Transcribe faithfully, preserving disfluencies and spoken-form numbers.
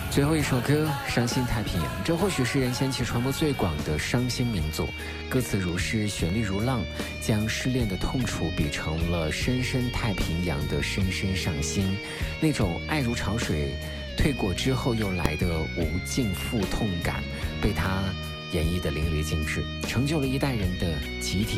最后一首歌《伤心太平洋》，这或许是人掀起传播最广的伤心名作。歌词如诗，旋律如浪，将失恋的痛楚比成了深深太平洋的深深伤心。那种爱如潮水退过之后又来的无尽腹痛感，被他演绎的淋漓尽致，成就了一代人的集体